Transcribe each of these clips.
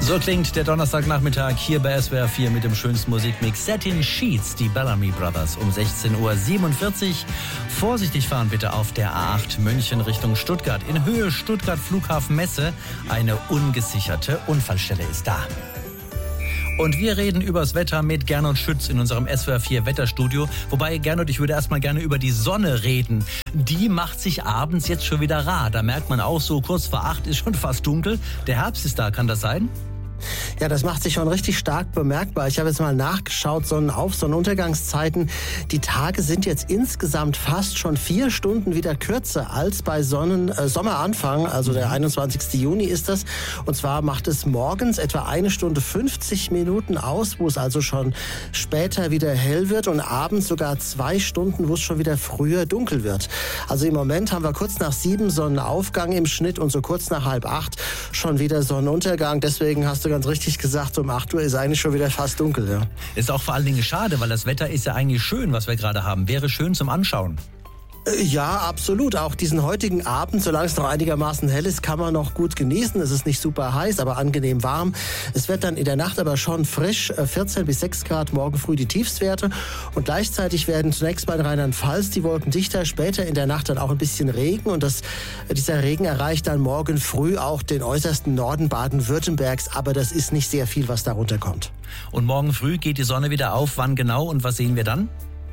So klingt der Donnerstagnachmittag hier bei SWR 4 mit dem schönsten Musikmix Satin Sheets, die Bellamy Brothers um 16:47 Uhr. Vorsichtig fahren bitte auf der A8 München Richtung Stuttgart. In Höhe Stuttgart Flughafen Messe. Eine ungesicherte Unfallstelle ist da. Und wir reden übers Wetter mit Gernot Schütz in unserem SWR 4 Wetterstudio. Wobei, Gernot, ich würde erstmal gerne über die Sonne reden. Die macht sich abends jetzt schon wieder rar. Da merkt man auch so, kurz vor 8 ist schon fast dunkel. Der Herbst ist da, kann das sein? Ja, das macht sich schon richtig stark bemerkbar. Ich habe jetzt mal nachgeschaut, Sonnenuntergangszeiten. Die Tage sind jetzt insgesamt fast schon 4 Stunden wieder kürzer als bei Sommeranfang, also der 21. Juni ist das. Und zwar macht es morgens etwa 1 Stunde 50 Minuten aus, wo es also schon später wieder hell wird, und abends sogar 2 Stunden, wo es schon wieder früher dunkel wird. Also im Moment haben wir kurz nach 7 Sonnenaufgang im Schnitt und so kurz nach 7:30 schon wieder Sonnenuntergang. Deswegen hast du ganz richtig gesagt, um 8 Uhr ist eigentlich schon wieder fast dunkel. Ja. Ist auch vor allen Dingen schade, weil das Wetter ist ja eigentlich schön, was wir gerade haben. Wäre schön zum Anschauen. Ja, absolut. Auch diesen heutigen Abend, solange es noch einigermaßen hell ist, kann man noch gut genießen. Es ist nicht super heiß, aber angenehm warm. Es wird dann in der Nacht aber schon frisch, 14 bis 6 Grad, morgen früh die Tiefstwerte. Und gleichzeitig werden zunächst bei Rheinland-Pfalz die Wolken dichter, später in der Nacht dann auch ein bisschen Regen. Und dieser Regen erreicht dann morgen früh auch den äußersten Norden Baden-Württembergs. Aber das ist nicht sehr viel, was darunter kommt. Und morgen früh geht die Sonne wieder auf. Wann genau und was sehen wir dann?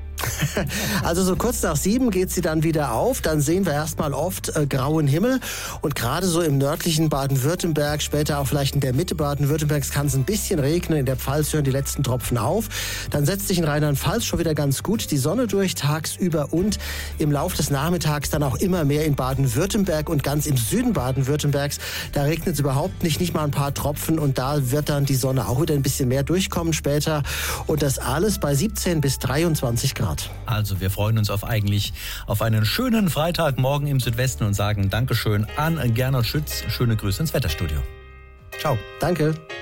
Also so kurz nach 7 geht sie dann wieder auf. Dann sehen wir erstmal oft grauen Himmel. Und gerade so im nördlichen Baden-Württemberg, später auch vielleicht in der Mitte Baden-Württembergs, kann es ein bisschen regnen. In der Pfalz hören die letzten Tropfen auf. Dann setzt sich in Rheinland-Pfalz schon wieder ganz gut die Sonne durch tagsüber und im Laufe des Nachmittags dann auch immer mehr in Baden-Württemberg und ganz im Süden Baden-Württembergs. Da regnet es überhaupt nicht mal ein paar Tropfen, und da wird dann die Sonne auch wieder ein bisschen mehr durchkommen später. Und das alles bei 17 bis 23 Grad. Also wir freuen uns auf einen schönen Freitagmorgen im Südwesten und sagen Dankeschön an Gernot Schütz. Schöne Grüße ins Wetterstudio. Ciao. Danke.